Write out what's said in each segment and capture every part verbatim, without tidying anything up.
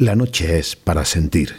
La noche es para sentir.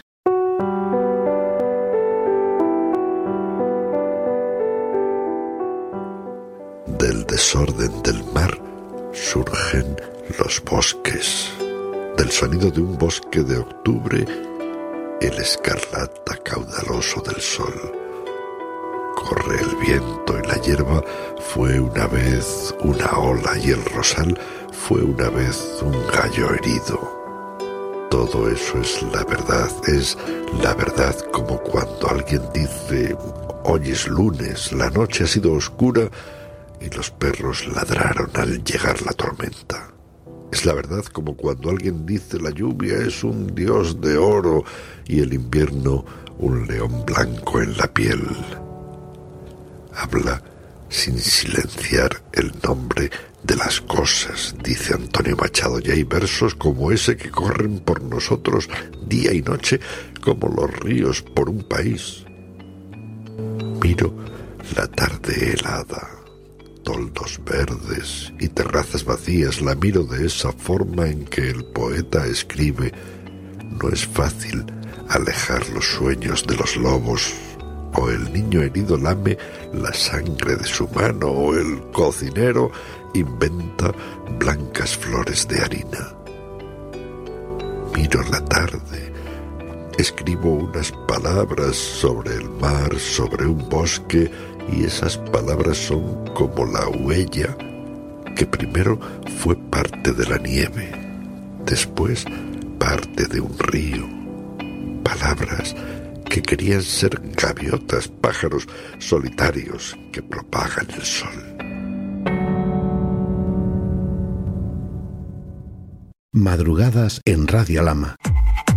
Del desorden del mar surgen los bosques. Del sonido de un bosque de octubre, el escarlata caudaloso del sol. Corre el viento y la hierba fue una vez una ola y el rosal fue una vez un gallo herido. Todo eso es la verdad, es la verdad como cuando alguien dice: hoy es lunes, la noche ha sido oscura y los perros ladraron al llegar la tormenta. Es la verdad como cuando alguien dice: la lluvia es un dios de oro y el invierno un león blanco en la piel. Habla sin silenciar el nombre de las cosas, dice Antonio Machado, y hay versos como ese que corren por nosotros día y noche como los ríos por un país. Miro la tarde helada, toldos verdes y terrazas vacías, la miro de esa forma en que el poeta escribe: no es fácil alejar los sueños de los lobos, o el niño herido lame la sangre de su mano, o el cocinero inventa blancas flores de harina. Miro la tarde, escribo unas palabras sobre el mar, sobre un bosque, y esas palabras son como la huella que primero fue parte de la nieve, después parte de un río. Palabras que querían ser gaviotas, pájaros solitarios que propagan el sol. Madrugadas en Radio Lama.